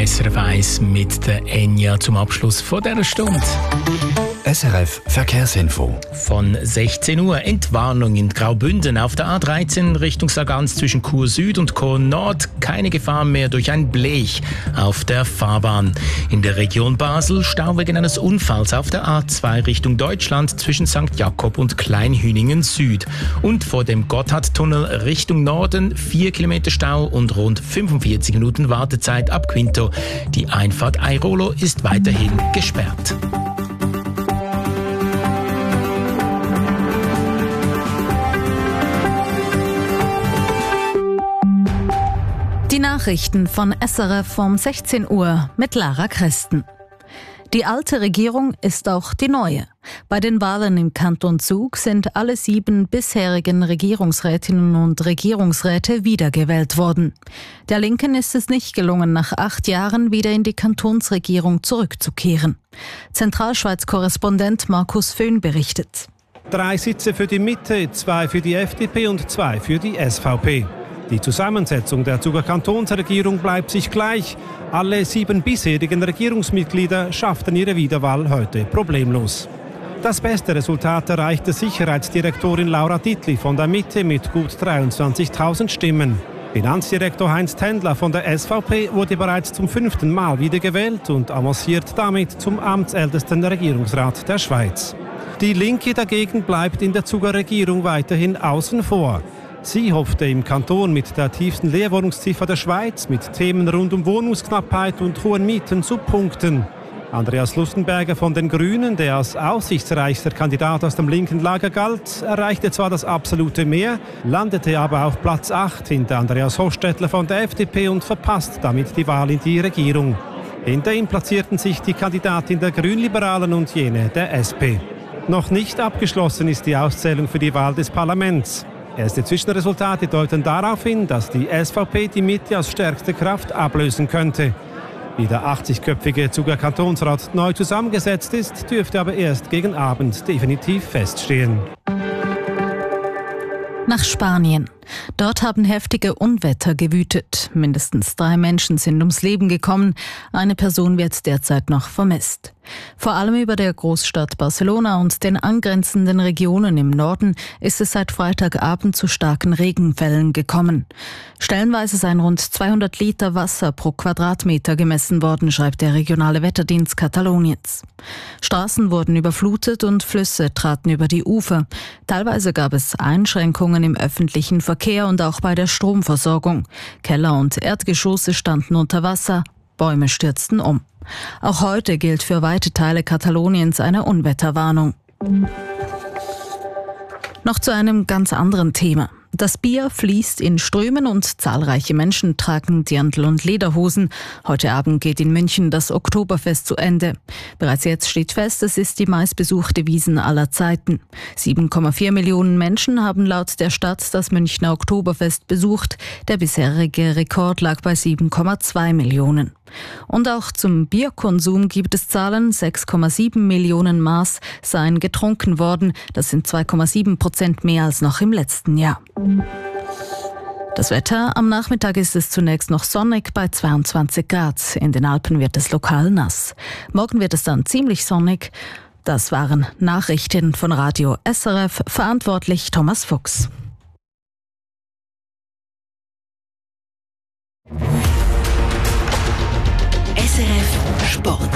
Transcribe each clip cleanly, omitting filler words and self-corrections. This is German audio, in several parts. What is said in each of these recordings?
SRF 1 mit der Enya zum Abschluss von dieser Stunde. SRF Verkehrsinfo. Von 16 Uhr Entwarnung in Graubünden auf der A13 Richtung Sargans zwischen Chur Süd und Chur Nord. Keine Gefahr mehr durch ein Blech auf der Fahrbahn. In der Region Basel Stau wegen eines Unfalls auf der A2 Richtung Deutschland zwischen St. Jakob und Kleinhüningen Süd. Und vor dem Gotthardtunnel Richtung Norden 4 Kilometer Stau und rund 45 Minuten Wartezeit ab Quinto. Die Einfahrt Airolo ist weiterhin gesperrt. Die Nachrichten von SRF um 16 Uhr mit Lara Christen. Die alte Regierung ist auch die neue. Bei den Wahlen im Kanton Zug sind alle 7 bisherigen Regierungsrätinnen und Regierungsräte wiedergewählt worden. Der Linken ist es nicht gelungen, nach 8 Jahren wieder in die Kantonsregierung zurückzukehren. Zentralschweiz-Korrespondent Markus Föhn berichtet. 3 Sitze für die Mitte, 2 für die FDP und 2 für die SVP. Die Zusammensetzung der Zuger Kantonsregierung bleibt sich gleich. Alle 7 bisherigen Regierungsmitglieder schafften ihre Wiederwahl heute problemlos. Das beste Resultat erreichte Sicherheitsdirektorin Laura Dietli von der Mitte mit gut 23.000 Stimmen. Finanzdirektor Heinz Tendler von der SVP wurde bereits zum 5. Mal wiedergewählt und avanciert damit zum amtsältesten Regierungsrat der Schweiz. Die Linke dagegen bleibt in der Zuger Regierung weiterhin außen vor. Sie hoffte im Kanton mit der tiefsten Leerwohnungsziffer der Schweiz, mit Themen rund um Wohnungsknappheit und hohen Mieten zu punkten. Andreas Lustenberger von den Grünen, der als aussichtsreichster Kandidat aus dem linken Lager galt, erreichte zwar das absolute Mehr, landete aber auf Platz 8 hinter Andreas Hofstettler von der FDP und verpasst damit die Wahl in die Regierung. Hinter ihm platzierten sich die Kandidatin der Grünliberalen und jene der SP. Noch nicht abgeschlossen ist die Auszählung für die Wahl des Parlaments. Erste Zwischenresultate deuten darauf hin, dass die SVP die Mitte als stärkste Kraft ablösen könnte. Wie der 80-köpfige Zuger Kantonsrat neu zusammengesetzt ist, dürfte aber erst gegen Abend definitiv feststehen. Nach Spanien. Dort haben heftige Unwetter gewütet. Mindestens 3 Menschen sind ums Leben gekommen. Eine Person wird derzeit noch vermisst. Vor allem über der Großstadt Barcelona und den angrenzenden Regionen im Norden ist es seit Freitagabend zu starken Regenfällen gekommen. Stellenweise seien rund 200 Liter Wasser pro Quadratmeter gemessen worden, schreibt der regionale Wetterdienst Kataloniens. Straßen wurden überflutet und Flüsse traten über die Ufer. Teilweise gab es Einschränkungen im öffentlichen Verkehr und auch bei der Stromversorgung. Keller und Erdgeschosse standen unter Wasser, Bäume stürzten um. Auch heute gilt für weite Teile Kataloniens eine Unwetterwarnung. Noch zu einem ganz anderen Thema. Das Bier fließt in Strömen und zahlreiche Menschen tragen Dirndl und Lederhosen. Heute Abend geht in München das Oktoberfest zu Ende. Bereits jetzt steht fest, es ist die meistbesuchte Wiesn aller Zeiten. 7,4 Millionen Menschen haben laut der Stadt das Münchner Oktoberfest besucht. Der bisherige Rekord lag bei 7,2 Millionen. Und auch zum Bierkonsum gibt es Zahlen. 6,7 Millionen Maß seien getrunken worden. Das sind 2,7% mehr als noch im letzten Jahr. Das Wetter: Am Nachmittag ist es zunächst noch sonnig bei 22 Grad. In den Alpen wird es lokal nass. Morgen wird es dann ziemlich sonnig. Das waren Nachrichten von Radio SRF. Verantwortlich Thomas Fuchs. SRF Sport.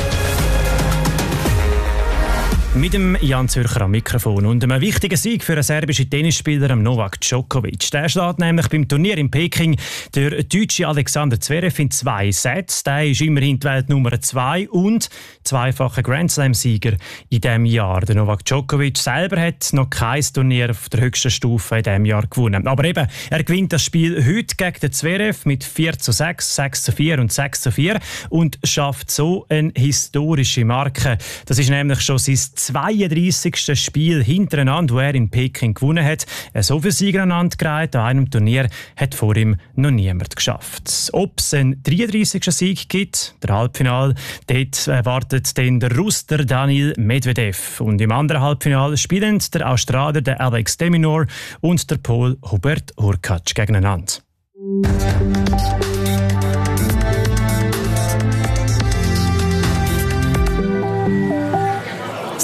Mit dem Jan Zürcher am Mikrofon und einem wichtigen Sieg für einen serbischen Tennisspieler, Novak Djokovic. Der schlägt nämlich beim Turnier in Peking der deutsche Alexander Zverev in 2 Sets. Der ist immerhin die Weltnummer 2 und zweifacher Grand Slam-Sieger in diesem Jahr. Der Novak Djokovic selber hat noch kein Turnier auf der höchsten Stufe in diesem Jahr gewonnen. Aber eben, er gewinnt das Spiel heute gegen den Zverev mit 4:6, 6:4 und 6:4 und schafft so eine historische Marke. Das ist nämlich schon sein 32. Spiel hintereinander, wo er in Peking gewonnen hat. So viele Sieger aneinandergereiht an einem Turnier hat vor ihm noch niemand geschafft. Ob es einen 33. Sieg gibt, der Halbfinale, dort erwartet dann der Russer Daniil Medvedev. Und im anderen Halbfinale spielen der Australier der Alex de Minaur und der Pol Hubert Hurkacz gegeneinander.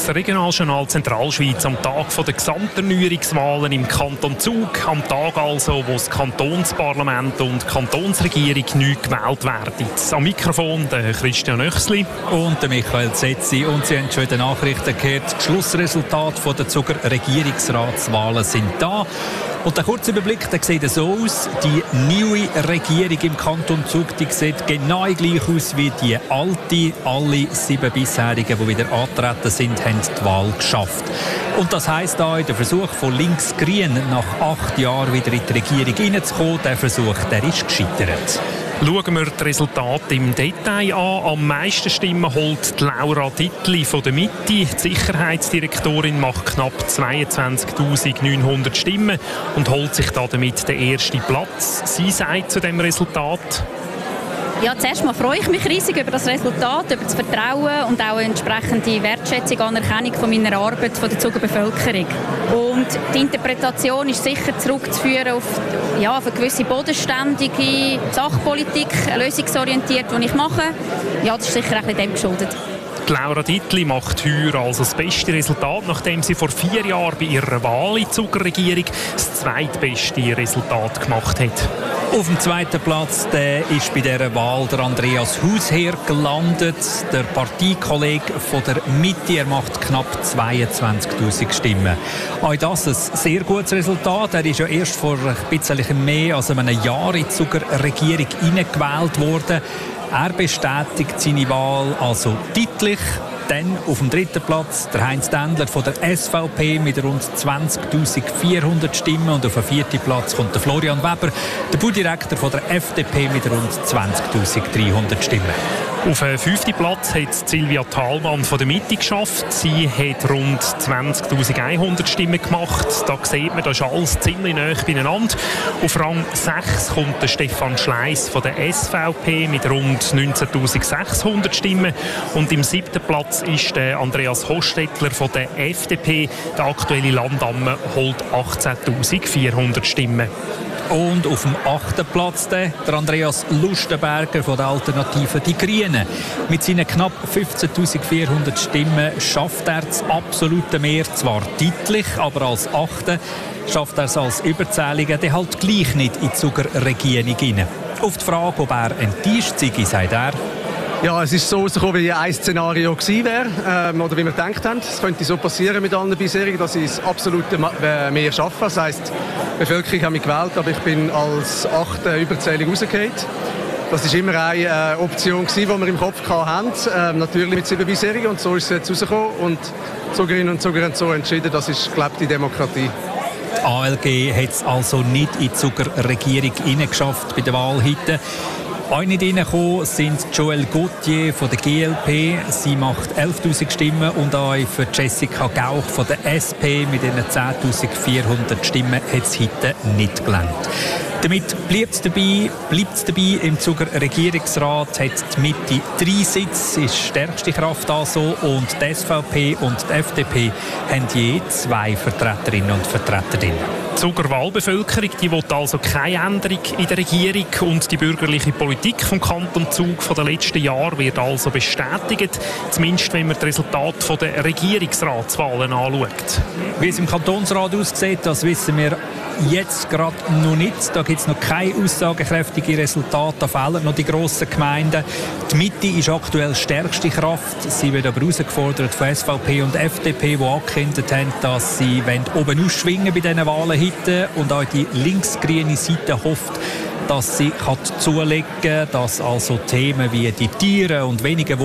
das Regionaljournal Zentralschweiz am Tag der Gesamterneuerungswahlen im Kanton Zug. Am Tag also, wo das Kantonsparlament und die Kantonsregierung neu gewählt werden. Am Mikrofon der Christian Oechsli und der Michael Zetzi. Und Sie haben schon in den Nachrichten gehört, die Schlussresultate der Zuger Regierungsratswahlen sind da. Und der kurze Überblick, der sieht so aus. Die neue Regierung im Kanton Zug, die sieht genau gleich aus wie die alte. Alle 7 bisherigen, die wieder angetreten sind, haben die Wahl geschafft. Und das heisst auch, der Versuch von Links-Grün nach 8 Jahren wieder in die Regierung hineinzukommen, der Versuch, der ist gescheitert. Schauen wir die Resultate im Detail an. Am meisten Stimmen holt Laura Dittli von der Mitte. Die Sicherheitsdirektorin macht knapp 22.900 Stimmen und holt sich damit den ersten Platz. Sie sagt zu dem Resultat: Ja, zuerst mal freue ich mich riesig über das Resultat, über das Vertrauen und auch eine entsprechende Wertschätzung und Anerkennung von meiner Arbeit von der Zuger Bevölkerung. Und die Interpretation ist sicher zurückzuführen auf eine gewisse bodenständige Sachpolitik, lösungsorientiert, die ich mache. Ja, das ist sicher auch dem geschuldet. Laura Dittli macht heuer also das beste Resultat, nachdem sie vor 4 Jahren bei ihrer Wahl in die Zuger Regierung das zweitbeste Resultat gemacht hat. Auf dem zweiten Platz ist bei dieser Wahl der Andreas Hausherr gelandet, der Parteikollege von der Mitte. Er macht knapp 22'000 Stimmen. Auch das ein sehr gutes Resultat. Er ist ja erst vor ein bisschen mehr als einem Jahr in die Zuger Regierung hineingewählt worden. Er bestätigt seine Wahl also deutlich. Dann auf dem dritten Platz der Heinz Dendler von der SVP mit rund 20.400 Stimmen. Und auf dem vierten Platz kommt der Florian Weber, der Baudirektor von der FDP mit rund 20.300 Stimmen. Auf dem 5. Platz hat Silvia Thalmann von der Mitte geschafft. Sie hat rund 20.100 Stimmen gemacht. Da sieht man, das ist alles ziemlich nahe beieinander. Auf Rang 6 kommt der Stefan Schleiss von der SVP mit rund 19.600 Stimmen. Und im 7. Platz ist der Andreas Hostetler von der FDP. Der aktuelle Landamme holt 18.400 Stimmen. Und auf dem 8. Platz der Andreas Lustenberger von der Alternative Die Grünen. Mit seinen knapp 15.400 Stimmen schafft er das absolute Mehr zwar deutlich, aber als 8. schafft er es als Überzähliger, der halt gleich nicht in die Zuger Regierung hinein. Auf die Frage, ob er enttäuscht sei, sagt er: Ja, es ist so rausgekommen, wie ein Szenario gewesen wäre, oder wie wir gedacht haben. Es könnte so passieren mit allen bisherigen, dass sie das absolute Mehr schaffen. Das heisst, die Bevölkerung hat mich gewählt, aber ich bin als 8. Überzählung rausgefallen. Das war immer eine Option, die wir im Kopf hatten. Natürlich mit 7 bisherigen, und so ist es jetzt rausgekommen. Und Zugerinnen und Zuger haben so entschieden, das ist, glaube ich, die Demokratie. Die ALG hat es also nicht in die Zuger Regierung hineingeschafft bei der Wahl heute. Auch nicht reingekommen sind Joël Gauthier von der GLP. Sie macht 11.000 Stimmen. Und auch für Jessica Gauch von der SP mit ihren 10.400 Stimmen hat es heute nicht gelangt. Damit bleibt es dabei. Im Zuger Regierungsrat hat die Mitte 3 Sitze, ist stärkste Kraft also. Und die SVP und die FDP haben je 2 Vertreterinnen und Vertreter drin. Die Zuger Wahlbevölkerung, die will also keine Änderung in der Regierung, und die bürgerliche Politik vom Kanton Zug von den letzten Jahren wird also bestätigt, zumindest wenn man das Resultat der Regierungsratswahlen anschaut. Wie es im Kantonsrat aussieht, das wissen wir jetzt gerade noch nicht. Da gibt es noch keine aussagekräftigen Resultate. Da fehlen noch die grossen Gemeinden. Die Mitte ist aktuell stärkste Kraft. Sie wird aber herausgefordert von SVP und FDP, die angekündigt haben, dass sie oben ausschwingen bei diesen Wahlen heute. Und auch die linksgrüne Seite hofft, dass sie zulegen kann, dass also Themen wie die Tiere und weniger